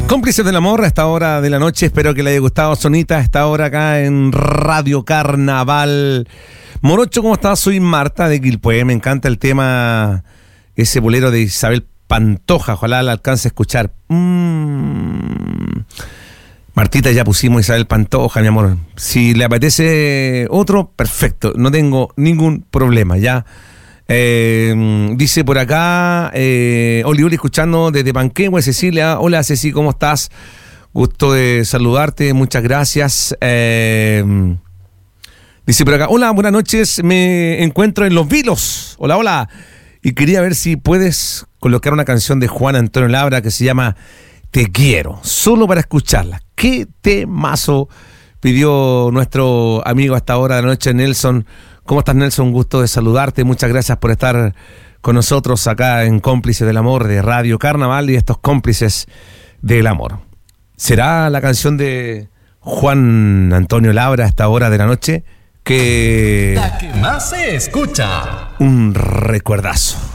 Cómplices del amor a esta hora de la noche. Espero que le haya gustado, Sonita, a esta hora acá en Radio Carnaval. Morocho, ¿cómo estás? Soy Marta de Quilpué. Me encanta el tema, ese bolero de Isabel Pantoja. Ojalá la alcance a escuchar. Martita, ya pusimos Isabel Pantoja, mi amor. Si le apetece otro, perfecto. No tengo ningún problema, ya. Dice por acá Oli escuchando desde Panquehue, Cecilia. Hola Ceci, ¿cómo estás? Gusto de saludarte, muchas gracias. Dice por acá, hola, buenas noches, me encuentro en Los Vilos. Hola, hola. Y quería ver si puedes colocar una canción de Juan Antonio Labra que se llama Te Quiero, solo para escucharla. ¿Qué temazo pidió nuestro amigo a esta hora de la noche, Nelson? ¿Cómo estás, Nelson? Un gusto de saludarte. Muchas gracias por estar con nosotros acá en Cómplices del Amor de Radio Carnaval y estos Cómplices del Amor. ¿Será la canción de Juan Antonio Labra a esta hora de la noche? La que más se escucha. Un recuerdazo.